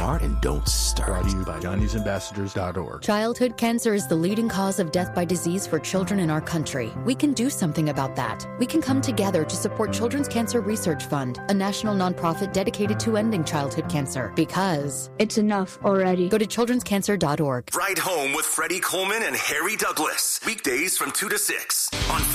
Start and don't start. Brought to you by Johnny'sAmbassadors.org. Childhood cancer is the leading cause of death by disease for children in our country. We can do something about that. We can come together to support Children's Cancer Research Fund, a national nonprofit dedicated to ending childhood cancer. Because it's enough already. Go to childrenscancer.org. Ride Home with Freddie Coleman and Harry Douglas. Weekdays from 2 to 6 on